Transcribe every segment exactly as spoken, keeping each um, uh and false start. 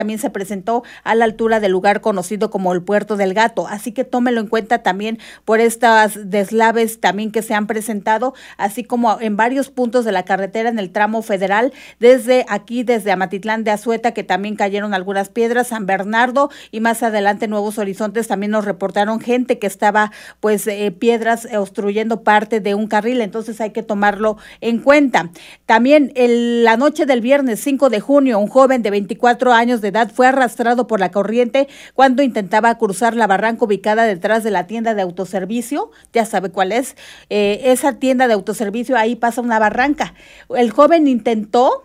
también se presentó a la altura del lugar conocido como el Puerto del Gato, así que tómelo en cuenta también por estas deslaves también que se han presentado, así como en varios puntos de la carretera en el tramo federal, desde aquí, desde Amatitlán de Azueta, que también cayeron algunas piedras, San Bernardo y más adelante Nuevos Horizontes también nos reportaron gente que estaba pues eh, piedras obstruyendo parte de un carril, entonces hay que tomarlo en cuenta. También el, la noche del viernes cinco de junio, un joven de veinticuatro años de edad fue arrastrado por la corriente cuando intentaba cruzar la barranca ubicada detrás de la tienda de autoservicio, ya sabe cuál es, eh, esa tienda de autoservicio, ahí pasa una barranca. El joven intentó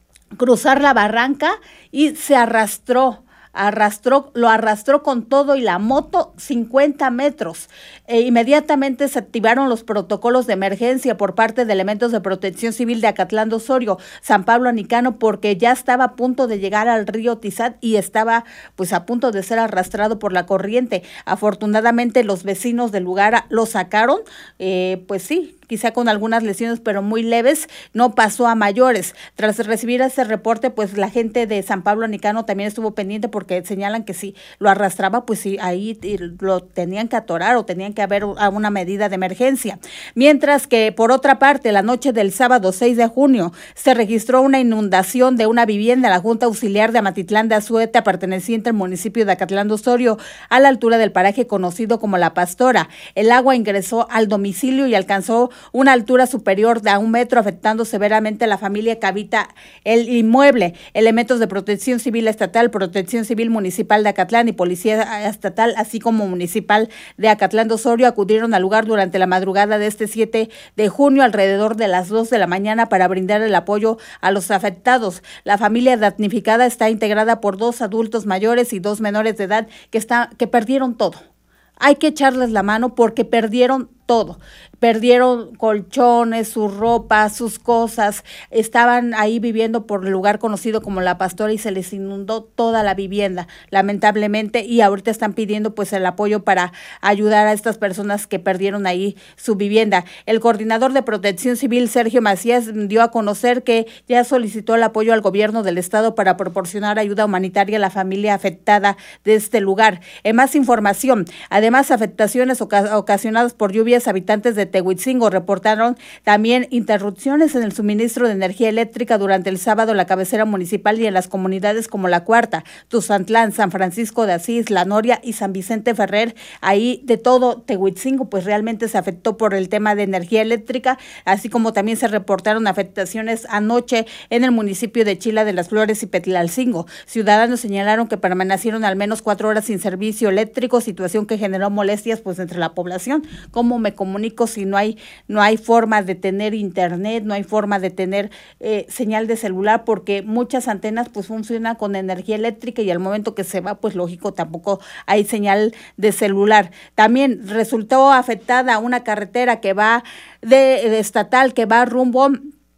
cruzar la barranca y se arrastró. Arrastró, lo arrastró con todo y la moto cincuenta metros. E inmediatamente se activaron los protocolos de emergencia por parte de elementos de protección civil de Acatlán de Osorio, San Pablo Anicano, porque ya estaba a punto de llegar al río Tizat y estaba pues a punto de ser arrastrado por la corriente. Afortunadamente los vecinos del lugar lo sacaron, eh, pues sí, quizá con algunas lesiones, pero muy leves, no pasó a mayores. Tras recibir ese reporte, pues la gente de San Pablo Anicano también estuvo pendiente porque señalan que si lo arrastraba, pues sí, ahí lo tenían que atorar o tenían que haber una medida de emergencia. Mientras que, por otra parte, la noche del sábado seis de junio, se registró una inundación de una vivienda en la Junta Auxiliar de Amatitlán de Azueta, perteneciente al municipio de Acatlán de Osorio, a la altura del paraje conocido como La Pastora. El agua ingresó al domicilio y alcanzó una altura superior de a un metro, afectando severamente a la familia que habita el inmueble. Elementos de Protección Civil Estatal, Protección Civil Municipal de Acatlán y Policía Estatal, así como Municipal de Acatlán de Osorio, acudieron al lugar durante la madrugada de este siete de junio, alrededor de las dos de la mañana, para brindar el apoyo a los afectados. La familia damnificada está integrada por dos adultos mayores y dos menores de edad que, está, que perdieron todo. Hay que echarles la mano porque perdieron todo. Perdieron colchones, su ropa, sus cosas, estaban ahí viviendo por el lugar conocido como La Pastora y se les inundó toda la vivienda, lamentablemente, y ahorita están pidiendo pues el apoyo para ayudar a estas personas que perdieron ahí su vivienda. El coordinador de Protección Civil, Sergio Macías, dio a conocer que ya solicitó el apoyo al gobierno del estado para proporcionar ayuda humanitaria a la familia afectada de este lugar. En más información, además afectaciones oca- ocasionadas por lluvias, habitantes de Tehuitzingo reportaron también interrupciones en el suministro de energía eléctrica durante el sábado en la cabecera municipal y en las comunidades como La Cuarta, Tuzantlán, San Francisco de Asís, La Noria y San Vicente Ferrer. Ahí de todo Tehuitzingo pues realmente se afectó por el tema de energía eléctrica, así como también se reportaron afectaciones anoche en el municipio de Chila de las Flores y Petlalcingo. Ciudadanos señalaron que permanecieron al menos cuatro horas sin servicio eléctrico, situación que generó molestias pues entre la población. ¿Cómo me comunico si no hay no hay forma de tener internet, no hay forma de tener eh, señal de celular? Porque muchas antenas pues funcionan con energía eléctrica y al momento que se va, pues lógico, tampoco hay señal de celular. También resultó afectada una carretera que va de, de estatal que va rumbo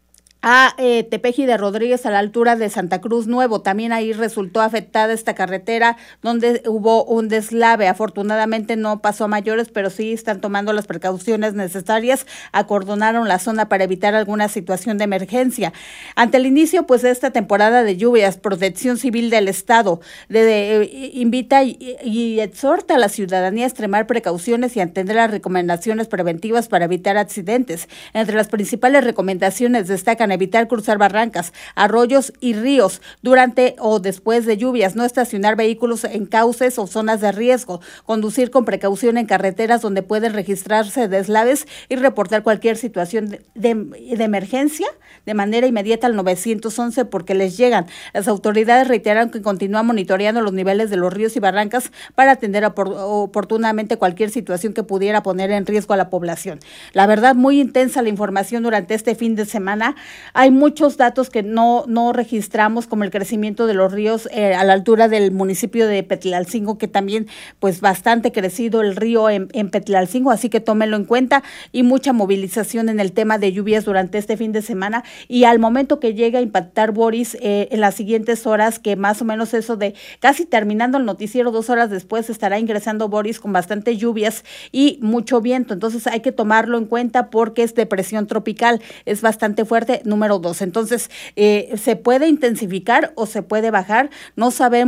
a eh, Tepeji de Rodríguez, a la altura de Santa Cruz Nuevo. También ahí resultó afectada esta carretera donde hubo un deslave. Afortunadamente no pasó a mayores, pero sí están tomando las precauciones necesarias. Acordonaron la zona para evitar alguna situación de emergencia. Ante el inicio pues de esta temporada de lluvias, Protección Civil del Estado de, de, eh, invita y, y exhorta a la ciudadanía a extremar precauciones y atender las recomendaciones preventivas para evitar accidentes. Entre las principales recomendaciones destacan evitar cruzar barrancas, arroyos y ríos durante o después de lluvias, no estacionar vehículos en cauces o zonas de riesgo, conducir con precaución en carreteras donde pueden registrarse deslaves y reportar cualquier situación de, de, de emergencia de manera inmediata al nueve once porque les llegan. Las autoridades reiteran que continúan monitoreando los niveles de los ríos y barrancas para atender opor- oportunamente cualquier situación que pudiera poner en riesgo a la población. La verdad, muy intensa la información durante este fin de semana. Hay muchos datos que no, no registramos, como el crecimiento de los ríos eh, a la altura del municipio de Petlalcingo, que también pues bastante crecido el río en, en Petlalcingo, así que tómenlo en cuenta, y mucha movilización en el tema de lluvias durante este fin de semana. Y al momento que llegue a impactar Boris eh, en las siguientes horas, que más o menos eso de casi terminando el noticiero, dos horas después estará ingresando Boris con bastante lluvias y mucho viento. Entonces hay que tomarlo en cuenta porque es depresión tropical, es bastante fuerte. Número dos. Entonces, eh, se puede intensificar o se puede bajar, no sabemos.